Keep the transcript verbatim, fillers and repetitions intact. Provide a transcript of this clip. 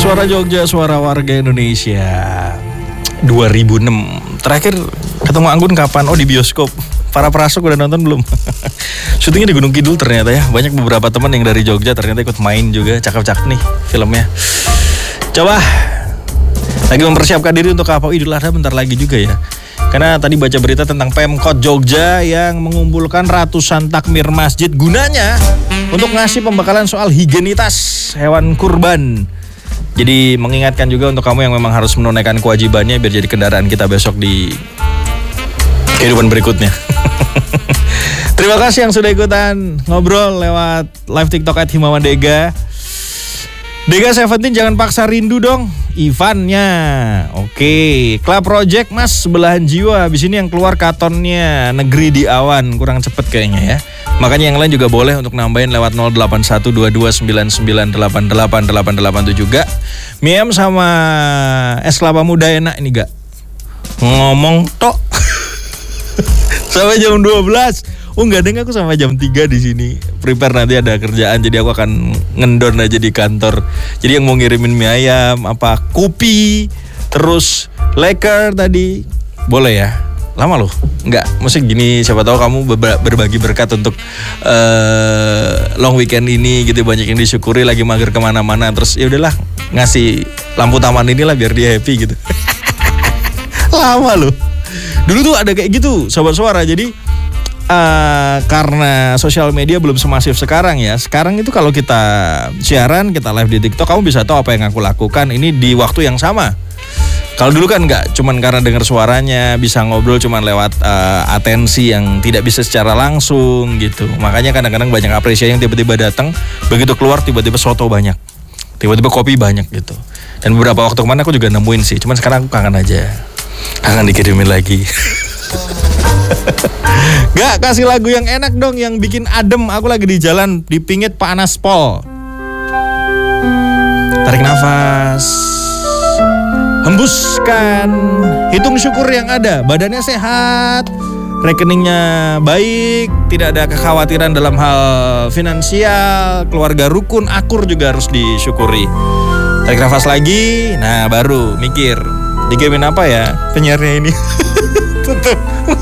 Suara Jogja, suara warga Indonesia. dua ribu enam. Terakhir ketemu Anggun kapan? Oh, di bioskop. Para Prasok udah nonton belum? Syutingnya di Gunung Kidul ternyata ya. Banyak beberapa teman yang dari Jogja ternyata ikut main juga. Cakep-cakep nih filmnya. Coba lagi mempersiapkan diri untuk apa? Idul Adha bentar lagi juga ya. Karena tadi baca berita tentang Pemkot Jogja yang mengumpulkan ratusan takmir masjid gunanya untuk ngasih pembekalan soal higienitas hewan kurban. Jadi mengingatkan juga untuk kamu yang memang harus menunaikan kewajibannya biar jadi kendaraan kita besok di kehidupan berikutnya. Terima kasih yang sudah ikutan ngobrol lewat live TikTok at Himawan Dega. Dega Seventeen jangan paksa rindu dong Ivannya. Oke, Club Project mas sebelahan jiwa. Abis ini yang keluar katonnya Negeri di Awan. Kurang cepet kayaknya ya. Makanya yang lain juga boleh untuk nambahin lewat nol delapan satu dua dua sembilan sembilan delapan delapan delapan delapan tujuh Gak. Miem sama es kelapa muda enak ini gak. Ngomong tok. Sampai jam dua belas. Oh enggak deng, aku sampai jam tiga di sini. Prepare nanti ada kerjaan, jadi aku akan ngendon aja di kantor. Jadi yang mau ngirimin mie ayam, apa kopi, terus leker tadi, boleh ya? Lama loh, enggak. Maksudnya gini, siapa tahu kamu berbagi berkat untuk uh, long weekend ini gitu, banyak yang disyukuri, lagi mager kemana-mana, terus ya udahlah ngasih lampu taman inilah biar dia happy gitu. Lama loh. Dulu tuh ada kayak gitu, sobat suara. Jadi Uh, karena sosial media belum semasif sekarang ya. Sekarang itu kalau kita siaran, kita live di TikTok, kamu bisa tahu apa yang aku lakukan ini di waktu yang sama. Kalau dulu kan enggak, cuman karena dengar suaranya, bisa ngobrol cuman lewat uh, atensi yang tidak bisa secara langsung gitu. Makanya kadang-kadang banyak apresiasi yang tiba-tiba datang, begitu keluar tiba-tiba soto banyak, tiba-tiba kopi banyak gitu. Dan beberapa waktu kemana aku juga nemuin sih, cuman sekarang aku kangen aja, kangen dikirimin lagi. Gak, kasih lagu yang enak dong, yang bikin adem. Aku lagi di jalan di Pingit panas pol. Tarik nafas, hembuskan, hitung syukur yang ada. Badannya sehat, rekeningnya baik, tidak ada kekhawatiran dalam hal finansial, keluarga rukun, akur juga harus disyukuri. Tarik nafas lagi, nah baru mikir, digamenin apa ya penyiarnya ini. Tutup.